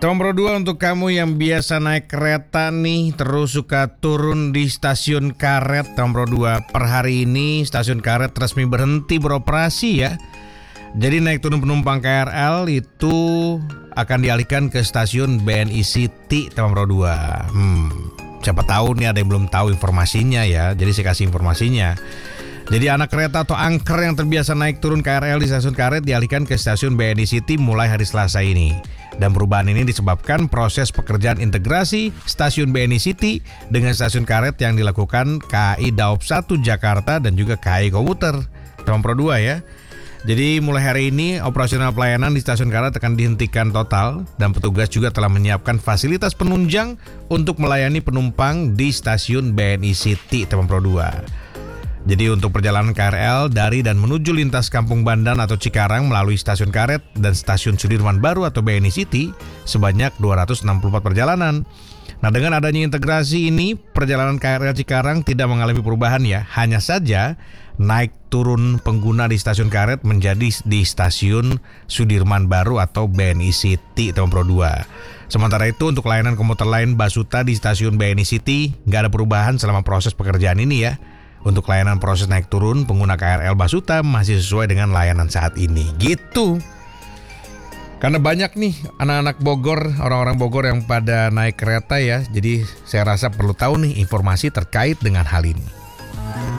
Nomor 2 untuk kamu yang biasa naik kereta nih, terus suka turun di stasiun karet. Nomor 2, per hari ini stasiun karet resmi berhenti beroperasi ya. Jadi naik turun penumpang KRL itu akan dialihkan ke stasiun BNI City nomor 2. Siapa tahu nih ada yang belum tahu informasinya ya. Jadi saya kasih informasinya. Jadi anak kereta atau angker yang terbiasa naik turun KRL di stasiun karet dialihkan ke stasiun BNI City mulai hari Selasa ini. Dan perubahan ini disebabkan proses pekerjaan integrasi stasiun BNI City dengan stasiun karet yang dilakukan KAI Daop 1 Jakarta dan juga KAI Komuter nomor 2 ya. Jadi mulai hari ini operasional pelayanan di stasiun karet akan dihentikan total dan petugas juga telah menyiapkan fasilitas penunjang untuk melayani penumpang di stasiun BNI City nomor 2. Jadi untuk perjalanan KRL dari dan menuju lintas Kampung Bandan atau Cikarang melalui stasiun karet dan stasiun Sudirman Baru atau BNI City sebanyak 264 perjalanan. Nah, dengan adanya integrasi ini perjalanan KRL Cikarang tidak mengalami perubahan ya. Hanya saja naik turun pengguna di stasiun karet menjadi di stasiun Sudirman Baru atau BNI City nomor 2. Sementara itu untuk layanan komuter lain Basuta di stasiun BNI City nggak ada perubahan selama proses pekerjaan ini ya. Untuk layanan proses naik turun, pengguna KRL Basuta masih sesuai dengan layanan saat ini. Gitu. Karena banyak nih anak-anak Bogor, orang-orang Bogor yang pada naik kereta ya. Jadi saya rasa perlu tahu nih informasi terkait dengan hal ini.